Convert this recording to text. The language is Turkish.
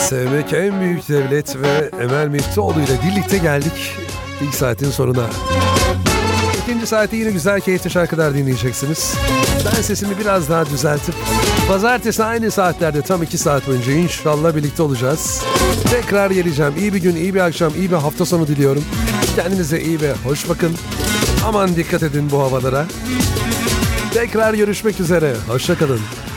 Sevmek en büyük devlet ve Emel Müftüoğlu ile birlikte geldik ilk saatin sonuna. İkinci saati yine güzel keyifli şarkılar dinleyeceksiniz. Ben sesimi biraz daha düzeltip pazartesi aynı saatlerde tam 2 saat boyunca inşallah birlikte olacağız. Tekrar geleceğim. İyi bir gün, iyi bir akşam, iyi bir hafta sonu diliyorum. Kendinize iyi ve hoş bakın. Aman dikkat edin bu havalara. Tekrar görüşmek üzere. Hoşça kalın.